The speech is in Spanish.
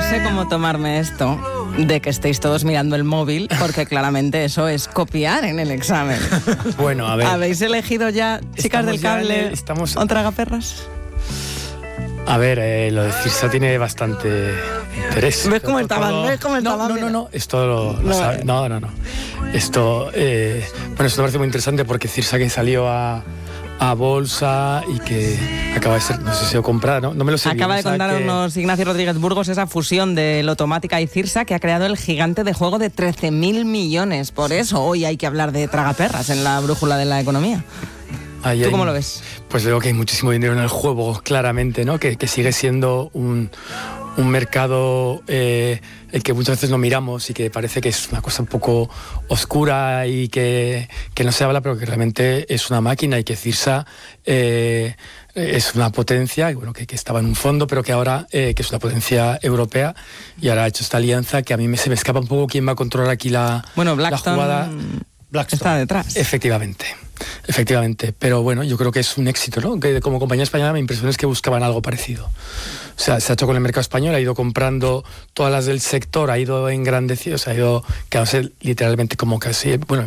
sé cómo tomarme esto de que estéis todos mirando el móvil, porque claramente eso es copiar en el examen. Bueno, a ver. ¿Habéis elegido ya, chicas del cable, o tragaperras? A ver, lo de Cirsa tiene bastante interés. ¿Ves cómo estaban? No, esto lo sabe. No. Esto, bueno, esto me parece muy interesante porque Cirsa que salió a bolsa y que acaba de ser, no sé si lo compra, no me lo sé. Acaba de contarnos Ignacio Rodríguez Burgos esa fusión de Lotomática y Cirsa que ha creado el gigante de juego de 13.000 millones. Por eso hoy hay que hablar de tragaperras en la brújula de la economía. ¿Tú cómo lo ves? Pues veo que hay muchísimo dinero en el juego, claramente, ¿no? Que sigue siendo un mercado el que muchas veces no miramos y que parece que es una cosa un poco oscura y que no se habla, pero que realmente es una máquina y que Cirsa es una potencia, y bueno, que estaba en un fondo, pero que ahora que es una potencia europea y ahora ha hecho esta alianza que a mí se me escapa un poco quién va a controlar aquí la jugada. Blackstone está detrás. Efectivamente, pero bueno, yo creo que es un éxito, ¿no? Que como compañía española mi impresión es que buscaban algo parecido. O sea, se ha hecho con el mercado español, ha ido comprando todas las del sector, ha ido engrandeciendo, o sea, ha ido quedándose literalmente como casi, bueno,